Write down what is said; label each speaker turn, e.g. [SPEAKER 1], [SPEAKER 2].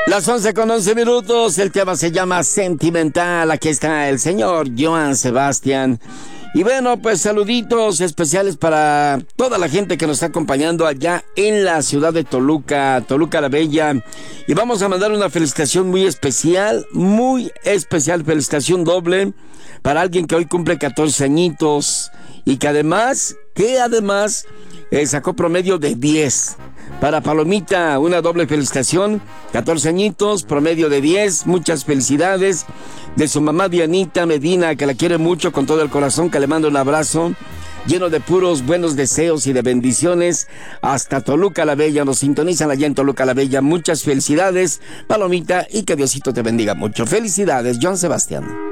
[SPEAKER 1] Las 11:11. El tema se llama Sentimental. Aquí está el señor Joan Sebastián. Y bueno, pues saluditos especiales para toda la gente que nos está acompañando allá en la ciudad de Toluca, Toluca la Bella. Y vamos a mandar una felicitación muy especial, felicitación doble para alguien que hoy cumple 14 añitos y que además sacó promedio de 10. Para Palomita, una doble felicitación, 14 añitos, promedio de 10, muchas felicidades. De su mamá Dianita Medina, que la quiere mucho con todo el corazón, que le mando un abrazo lleno de puros buenos deseos y de bendiciones. Hasta Toluca la Bella, nos sintonizan allá en Toluca la Bella. Muchas felicidades, Palomita, y que Diosito te bendiga mucho. Felicidades, Joan Sebastián.